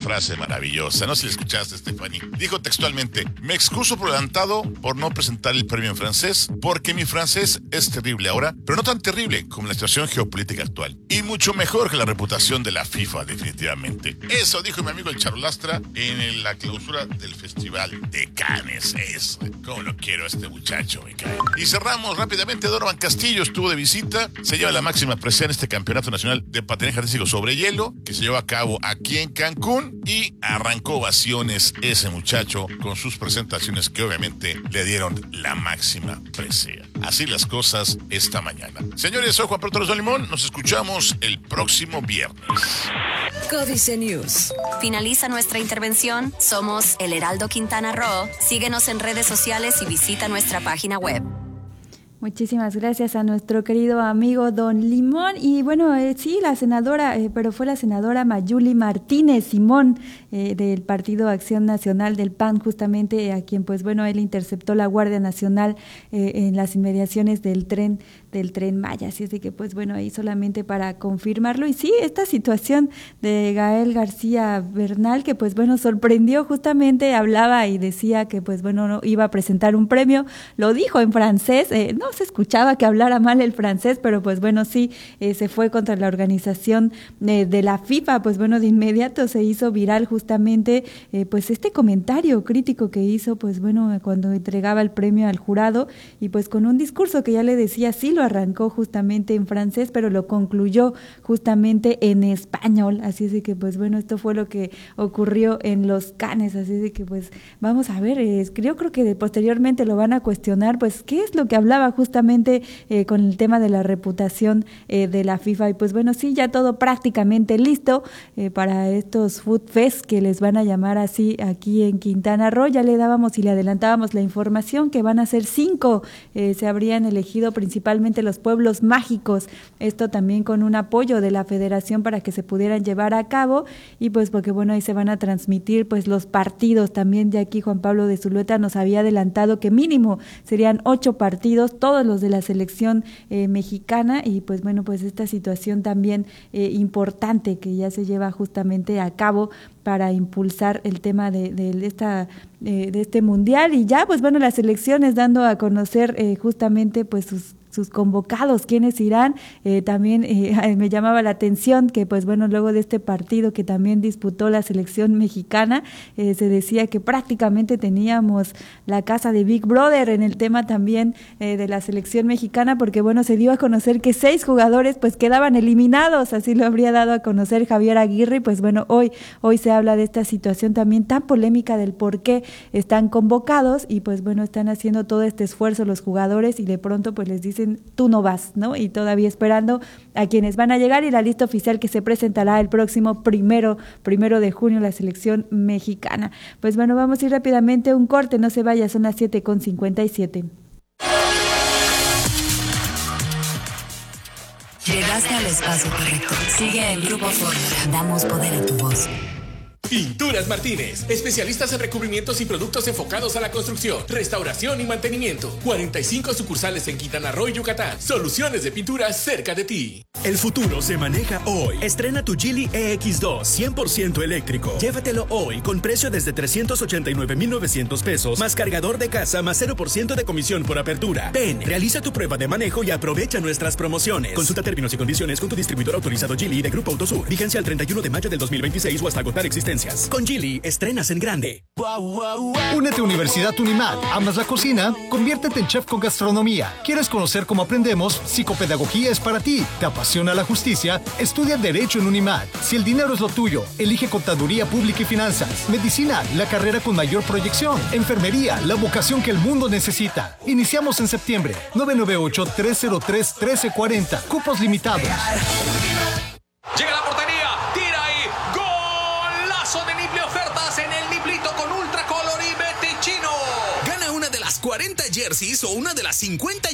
frase maravillosa. No sé si la escuchaste, Stephanie. Dijo textualmente: me excuso por adelantado por no presentar el premio en francés, porque mi francés es terrible ahora, pero no tan terrible como la situación geopolítica actual. Y mucho mejor que la reputación de la FIFA, definitivamente. Eso dijo mi amigo el Charolastra en la clausura del Festival de Cannes. Eso, cómo lo quiero a este muchacho, me cae. Y cerramos rápidamente. Dorman Castillo estuvo de visita. Se lleva la máxima presea en este Campeonato Nacional de Patinaje Artístico sobre Hielo, que se llevó a cabo aquí en Cancún, y arrancó ovaciones ese muchacho con sus presentaciones que obviamente le dieron la máxima presea. Así las cosas esta mañana. Señores, soy Juan Pedro Torres de Limón. Nos escuchamos el próximo viernes. Códice News. Finaliza nuestra intervención. Somos El Heraldo Quintana Roo. Síguenos en redes sociales y visita nuestra página web. Muchísimas gracias a nuestro querido amigo Don Limón. Y bueno, sí, la senadora, pero fue la senadora Mayuli Martínez Simón del Partido Acción Nacional del PAN, justamente a quien, pues bueno, él interceptó la Guardia Nacional en las inmediaciones del Tren Maya. Así es de que, pues bueno, ahí solamente para confirmarlo. Y sí, esta situación de Gael García Bernal, que pues bueno, sorprendió, justamente hablaba y decía que pues bueno, no iba a presentar un premio, lo dijo en francés, no se escuchaba que hablara mal el francés, pero pues bueno, sí, se fue contra la organización de la FIFA. Pues bueno, de inmediato se hizo viral justamente pues este comentario crítico que hizo, pues bueno, cuando entregaba el premio al jurado, y pues con un discurso que ya le decía, sí, lo arrancó justamente en francés, pero lo concluyó justamente en español. Así es de que pues bueno, esto fue lo que ocurrió en los Cannes. Así es de que pues vamos a ver, yo creo que posteriormente lo van a cuestionar, pues qué es lo que hablaba justamente con el tema de la reputación de la FIFA. Y pues bueno, sí, ya todo prácticamente listo para estos Food Fest, que les van a llamar así aquí en Quintana Roo. Ya le dábamos y le adelantábamos la información que van a ser 5, se habrían elegido principalmente los pueblos mágicos, esto también con un apoyo de la Federación para que se pudieran llevar a cabo. Y pues porque bueno, ahí se van a transmitir pues los partidos también. Ya aquí Juan Pablo de Zulueta nos había adelantado que mínimo serían 8 partidos, todos los de la selección mexicana. Y pues bueno, pues esta situación también importante que ya se lleva justamente a cabo para impulsar el tema de este mundial. Y ya pues bueno, las elecciones dando a conocer justamente pues sus convocados, quiénes irán. También me llamaba la atención que pues bueno, luego de este partido que también disputó la selección mexicana, se decía que prácticamente teníamos la casa de Big Brother en el tema también de la selección mexicana, porque bueno, se dio a conocer que 6 jugadores pues quedaban eliminados. Así lo habría dado a conocer Javier Aguirre. Y pues bueno, hoy se habla de esta situación también tan polémica del por qué están convocados. Y pues bueno, están haciendo todo este esfuerzo los jugadores y de pronto pues les dicen tú no vas, ¿no? Y todavía esperando a quienes van a llegar, y la lista oficial que se presentará el próximo primero de junio, la selección mexicana. Pues bueno, vamos a ir rápidamente a un corte, no se vaya, son las 7:57. Llegaste al espacio correcto. Sigue el Grupo Fórmula. Damos poder a tu voz. Pinturas Martínez, especialistas en recubrimientos y productos enfocados a la construcción, restauración y mantenimiento. 45 sucursales en Quintana Roo y Yucatán. Soluciones de pinturas cerca de ti. El futuro se maneja hoy. Estrena tu Geely EX2 100% eléctrico. Llévatelo hoy con precio desde 389,900 pesos, más cargador de casa, más 0% de comisión por apertura. Ven, realiza tu prueba de manejo y aprovecha nuestras promociones. Consulta términos y condiciones con tu distribuidor autorizado Geely de Grupo Autosur. Vigencia al 31 de mayo del 2026 o hasta agotar existencias. Con Geely, estrenas en grande. Únete a Universidad Unimat. ¿Amas la cocina? Conviértete en chef con gastronomía. ¿Quieres conocer cómo aprendemos? Psicopedagogía es para ti. ¿Te apasiona la justicia? Estudia Derecho en Unimat. Si el dinero es lo tuyo, elige Contaduría Pública y Finanzas. Medicina, la carrera con mayor proyección. Enfermería, la vocación que el mundo necesita. Iniciamos en septiembre. 998-303-1340. Cupos limitados. Llega la portería, tira y golazo de Niple Ofertas en el Niplito con Ultra Color y Vete Chino. Gana una de las 40 jerseys o una de las 50